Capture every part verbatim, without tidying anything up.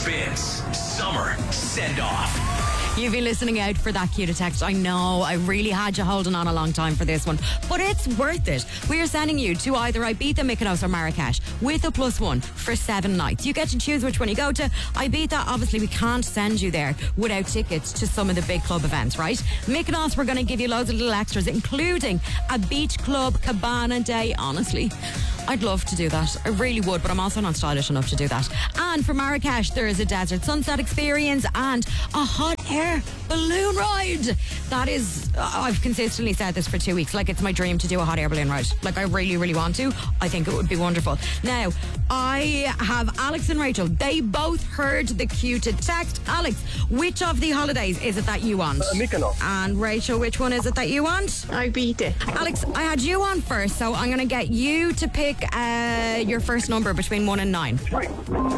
Spins Summer Send-Off. You've been listening out for that cue to text. I know, I really had you holding on a long time for this one, but it's worth it. We are sending you to either Ibiza, Mykonos or Marrakesh with a plus one for seven nights. You get to choose which one you go to. Ibiza, obviously we can't send you there without tickets to some of the big club events, right? Mykonos, we're going to give you loads of little extras, including a beach club cabana day. Honestly, I'd love to do that. I really would, but I'm also not stylish enough to do that. And for Marrakesh, there is a desert sunset experience and a hot air balloon ride. That is, I've consistently said this for two weeks. Like, it's my dream to do a hot air balloon ride. Like, I really, really want to. I think it would be wonderful. Now, I have Alex and Rachel. They both heard the cue to text. Alex, which of the holidays is it that you want? Uh, Mykonos. And Rachel, which one is it that you want? I beat it. Alex, I had you on first, so I'm going to get you to pick uh, your first number between one and nine. Right.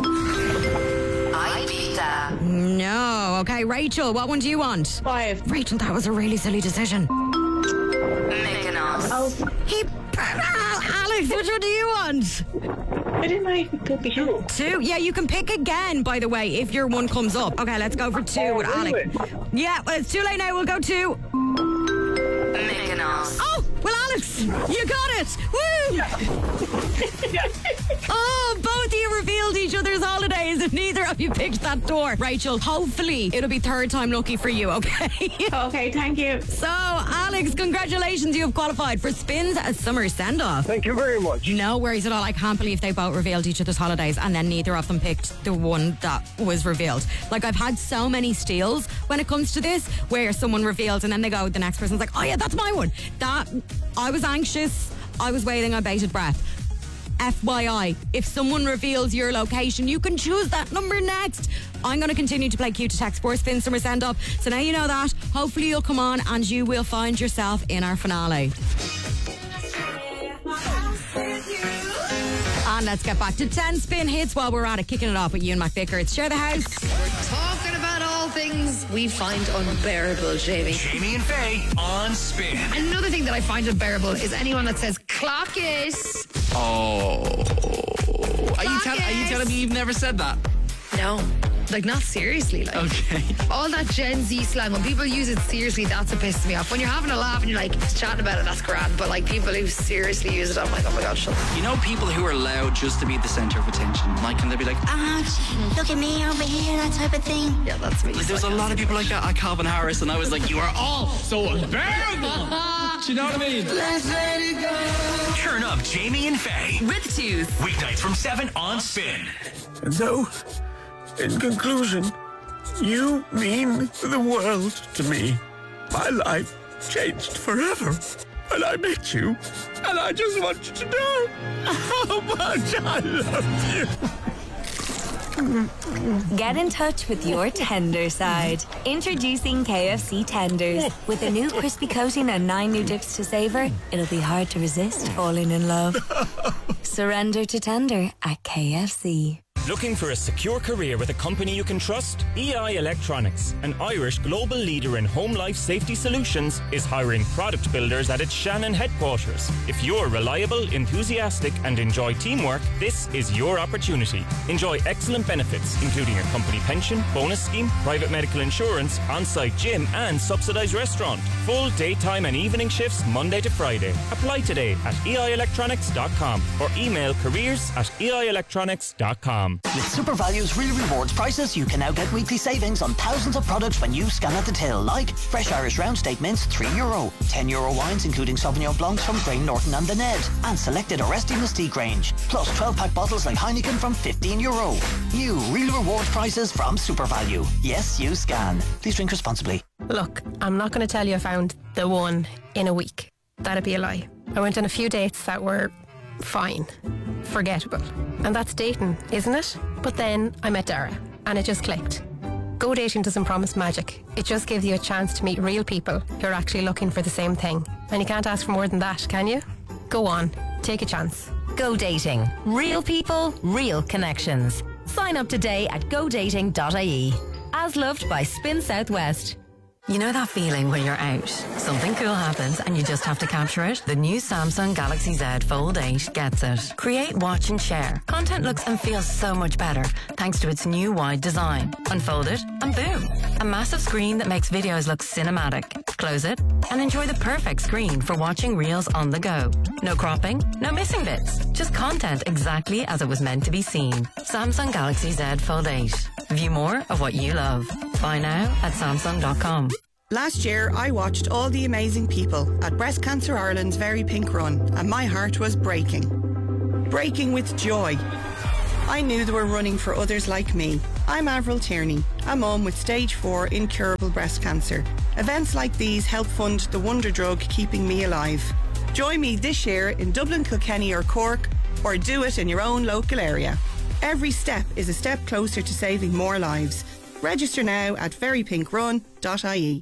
Ibiza. No. Okay, Rachel, what one do you want? Five. Rachel, that was a really silly decision. Mykonos. Oh, He, ah, Alex, which one do you want? I didn't know you could pick two. Two? Yeah, you can pick again, by the way, if your one comes up. Okay, let's go for two with Alex. Yeah, well, it's too late now. We'll go two. Mykonos. Oh, well, Alex, you got it. Woo! Oh, both of you revealed each other's holidays and neither of you picked that door. Rachel, hopefully it'll be third time lucky for you, okay? Okay, thank you. So, Alex, congratulations. You have qualified for Spins a Summer Send-Off. Thank you very much. No worries at all. I can't believe they both revealed each other's holidays and then neither of them picked the one that was revealed. Like, I've had so many steals when it comes to this where someone reveals and then they go, the next person's like, oh yeah, that's my one. That, I was anxious. I was waiting on bated breath. F Y I, if someone reveals your location, you can choose that number next. I'm going to continue to play Q to Text for Spin Summer Send Up. So now you know that. Hopefully you'll come on and you will find yourself in our finale. And let's get back to ten spin hits while we're at it, kicking it off with Ewan McVicker. It's Share the House. We're talking about all things we find unbearable, Jamie. Jamie and Faye on Spin. Another thing that I find unbearable is anyone that says clock it. Oh. Are you, tell- are you Clock telling me you've never said that? No. Like, not seriously. Like, Okay. all that Gen Z slang, when people use it seriously, that's what pisses me off. When you're having a laugh and you're like chatting about it, that's grand. But like, people who seriously use it, I'm like, oh my god, shut up. You know people who are loud just to be the centre of attention? Like, and they'll be like, ah, Look at me over here, that type of thing. Yeah, that's me. like, there's a lot of people like that at Calvin Harris, and I was like, you are all so unbearable. Do you know what I mean? Turn up Jamie and Faye. With twos. Weeknights from seven on Spin. And so, in conclusion, you mean the world to me. My life changed forever when I met you, and I just want you to know how much I love you. Get in touch with your tender side. Introducing K F C Tenders. With a new crispy coating and nine new dips to savor, it'll be hard to resist falling in love. Surrender to tender at K F C. Looking for a secure career with a company you can trust? E I Electronics, an Irish global leader in home life safety solutions, is hiring product builders at its Shannon headquarters. If you're reliable, enthusiastic and enjoy teamwork, this is your opportunity. Enjoy excellent benefits, including a company pension, bonus scheme, private medical insurance, on-site gym and subsidised restaurant. Full daytime and evening shifts Monday to Friday. Apply today at e i electronics dot com or email careers at e i electronics dot com. With SuperValue's Real Rewards prices, you can now get weekly savings on thousands of products when you scan at the till, like fresh Irish round steak mince, three euro, ten euro wines including Sauvignon Blancs from Grey Norton and the Ned, and selected Aresti Mystique range, plus twelve pack bottles like Heineken from fifteen euro. New Real Rewards prices from SuperValue. Yes, you scan. Please drink responsibly. Look, I'm not going to tell you I found the one in a week. That'd be a lie. I went on a few dates that were fine, forgettable. And that's dating, isn't it? But then I met Dara, and it just clicked. Go dating doesn't promise magic. It just gives you a chance to meet real people who are actually looking for the same thing. And you can't ask for more than that, can you? Go on, take a chance. Go dating. Real people, real connections. Sign up today at go dating dot I E. As loved by Spin Southwest. You know that feeling when you're out, something cool happens and you just have to capture it? The new Samsung Galaxy Z Fold eight gets it. Create, watch and share. Content looks and feels so much better thanks to its new wide design. Unfold it and boom. A massive screen that makes videos look cinematic. Close it and enjoy the perfect screen for watching reels on the go. No cropping, no missing bits. Just content exactly as it was meant to be seen. Samsung Galaxy Z Fold eight. View more of what you love. Buy now at samsung dot com. Last year, I watched all the amazing people at Breast Cancer Ireland's Very Pink Run, and my heart was breaking. Breaking with joy. I knew they were running for others like me. I'm Avril Tierney, a mum with stage four incurable breast cancer. Events like these help fund the wonder drug keeping me alive. Join me this year in Dublin, Kilkenny or Cork, or do it in your own local area. Every step is a step closer to saving more lives. Register now at very pink run dot I E.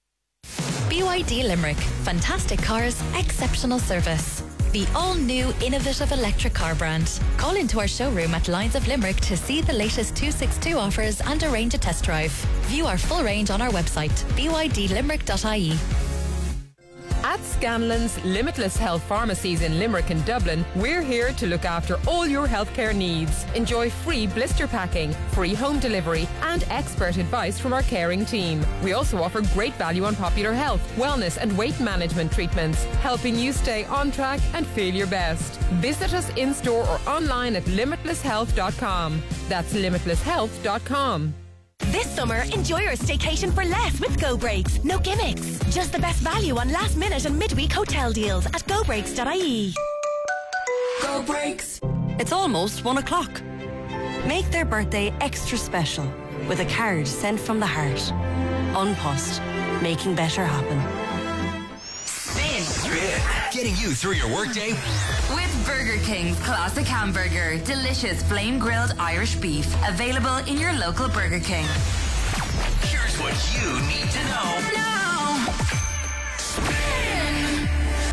B Y D Limerick. Fantastic cars, exceptional service. The all-new innovative electric car brand. Call into our showroom at Lines of Limerick to see the latest two sixty-two offers and arrange a test drive. View our full range on our website, b y d limerick dot I E. At Scanlon's Limitless Health Pharmacies in Limerick and Dublin, we're here to look after all your healthcare needs. Enjoy free blister packing, free home delivery, and expert advice from our caring team. We also offer great value on popular health, wellness, and weight management treatments, helping you stay on track and feel your best. Visit us in store or online at limitless health dot com. That's limitless health dot com. This summer, enjoy your staycation for less with Go Breaks. No gimmicks. Just the best value on last minute and midweek hotel deals at go breaks dot I E. Go Breaks. It's almost one o'clock. Make their birthday extra special with a card sent from the heart. Unpost. Making better happen. Spin. Spin. Getting you through your workday. With Burger King's Classic Hamburger. Delicious flame grilled Irish beef. Available in your local Burger King. Here's what you need to know. Now. Spin.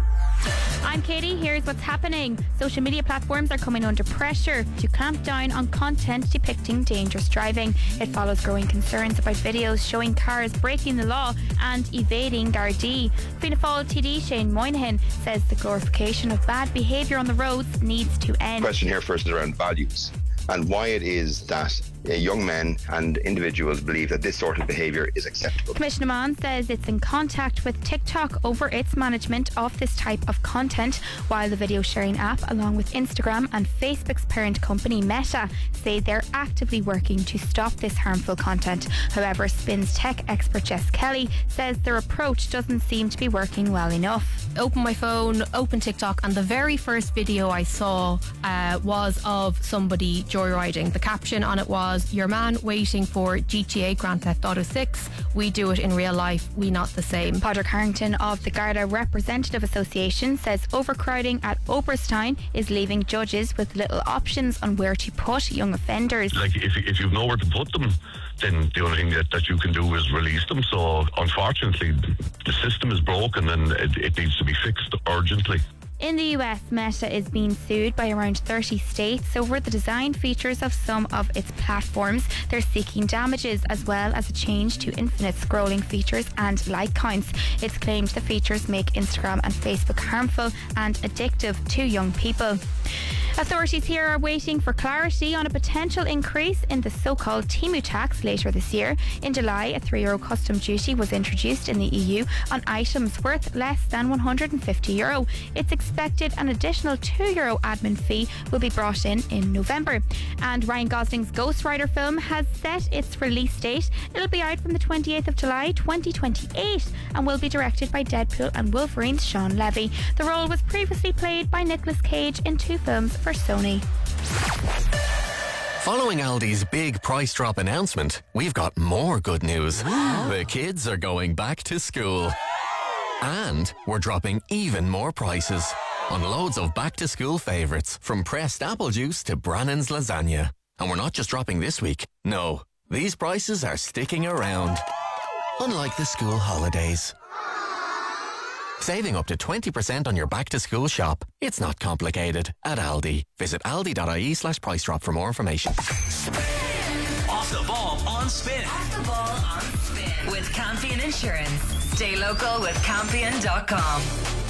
I'm Katie. Here's what's happening. Social media platforms are coming under pressure to clamp down on content depicting dangerous driving. It follows growing concerns about videos showing cars breaking the law and evading Gardaí. Fianna Fáil T D Shane Moynihan says the glorification of bad behaviour on the roads needs to end. The question here first is around values and why it is that uh, young men and individuals believe that this sort of behaviour is acceptable. Commissioner Mann says it's in contact with TikTok over its management of this type of content, while the video sharing app, along with Instagram and Facebook's parent company Meta, say they're actively working to stop this harmful content. However, Spin's tech expert Jess Kelly says their approach doesn't seem to be working well enough. Open my phone, open TikTok, and the very first video I saw uh, was of somebody joyriding. The caption on it was, "Your man waiting for G T A Grand Theft Auto six. We do it in real life. We not the same." Padraig Harrington of the Garda Representative Association says overcrowding at Oberstein is leaving judges with little options on where to put young offenders. Like, if, if you've nowhere to put them, then the only thing that, that you can do is release them. So, unfortunately, the system is broken and it, it needs to be fixed urgently. In the U S, Meta is being sued by around thirty states over the design features of some of its platforms. They're seeking damages as well as a change to infinite scrolling features and like counts. It's claimed the features make Instagram and Facebook harmful and addictive to young people. Authorities here are waiting for clarity on a potential increase in the so-called Temu tax later this year. In July, a three euro custom duty was introduced in the E U on items worth less than one hundred fifty euro. It's expected an additional two euro admin fee will be brought in in November. And Ryan Gosling's Ghost Rider film has set its release date. It'll be out from the twenty-eighth of July twenty twenty-eight and will be directed by Deadpool and Wolverine's Sean Levy. The role was previously played by Nicolas Cage in two films for Sony. Following Aldi's big price drop announcement, we've got more good news. The kids are going back to school. And we're dropping even more prices on loads of back-to-school favourites, from pressed apple juice to Brannan's lasagna. And we're not just dropping this week. No, these prices are sticking around. Unlike the school holidays. Saving up to twenty percent on your back-to-school shop. It's not complicated at Aldi. Visit aldi dot I E slash price drop for more information. Off the ball on on Spin. Off the ball on Spin with Campion Insurance. Stay local with campion dot com.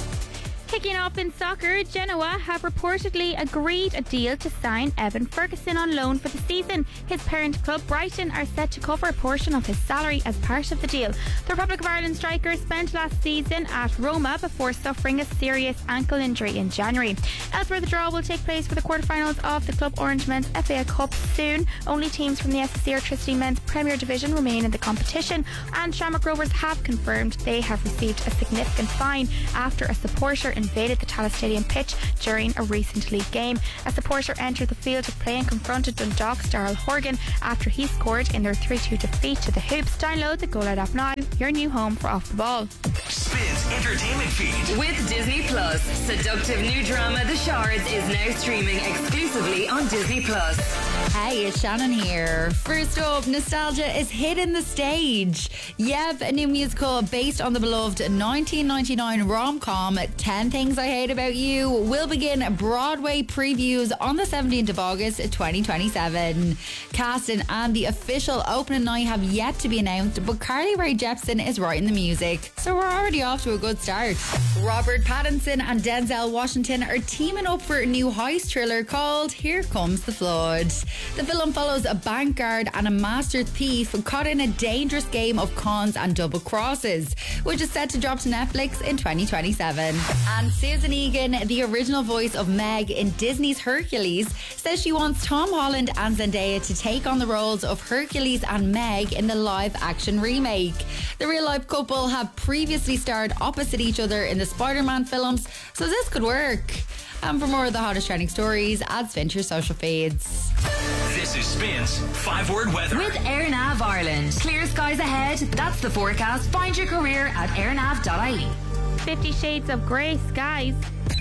Kicking off in soccer, Genoa have reportedly agreed a deal to sign Evan Ferguson on loan for the season. His parent club, Brighton, are set to cover a portion of his salary as part of the deal. The Republic of Ireland striker spent last season at Roma before suffering a serious ankle injury in January. Elsewhere, the draw will take place for the quarterfinals of the Club Orange Men's F A Cup soon. Only teams from the S S C Electricity Men's Premier Division remain in the competition, and Shamrock Rovers have confirmed they have received a significant fine after a supporter invaded the Tallaght Stadium pitch during a recent league game. A supporter entered the field of play and confronted Dundalk's Darrell Horgan after he scored in their three two defeat to the Hoops. Download the Go Loud app now, your new home for Off the Ball. Spins entertainment feed. With Disney Plus, seductive new drama The Shards is now streaming exclusively on Disney Plus. Hey, it's Shannon here. First up, nostalgia is hitting the stage. Yep, a new musical based on the beloved nineteen ninety-nine rom-com ten Things I Hate About You will begin Broadway previews on the seventeenth of August twenty twenty-seven. Casting and the official opening night have yet to be announced, but Carly Rae Jepsen is writing the music, so we're already off to a good start. Robert Pattinson and Denzel Washington are teaming up for a new heist thriller called Here Comes the Flood. The film follows a bank guard and a master thief caught in a dangerous game of cons and double crosses, which is set to drop to Netflix in twenty twenty-seven. And Susan Egan, the original voice of Meg in Disney's Hercules, says she wants Tom Holland and Zendaya to take on the roles of Hercules and Meg in the live-action remake. The real-life couple have previously starred opposite each other in the Spider-Man films, so this could work. And for more of the hottest trending stories, add Spin to your social feeds. This is Spin's five-word weather. With AirNav Ireland. Clear skies ahead. That's the forecast. Find your career at airnav dot I E. Fifty Shades of Grey skies.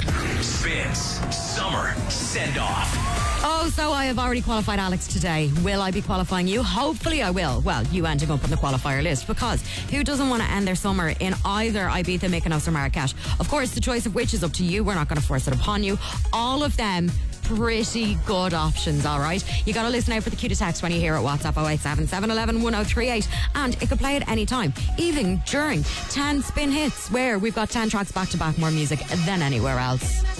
Spins Summer Send-Off. Oh, so I have already qualified Alex today. Will I be qualifying you? Hopefully I will. Well, you ending up on the qualifier list, because who doesn't want to end their summer in either Ibiza, Mykonos or Marrakesh? Of course, the choice of which is up to you. We're not going to force it upon you. All of them pretty good options, all right? You got to listen out for the cue to text when you hear it. WhatsApp oh eight seven, seven one one, one oh three eight, and it can play at any time, even during ten spin hits, where we've got ten tracks back to back more music than anywhere else.